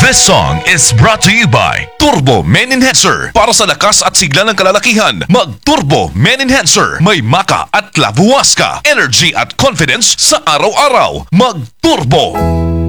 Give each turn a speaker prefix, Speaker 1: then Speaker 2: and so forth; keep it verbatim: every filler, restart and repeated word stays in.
Speaker 1: This song is brought to you by Turbo Men Enhancer. Para sa lakas at sigla ng kalalakihan, mag-Turbo Men Enhancer. May maka at labuwas ka. Energy at confidence sa araw-araw. Mag-Turbo!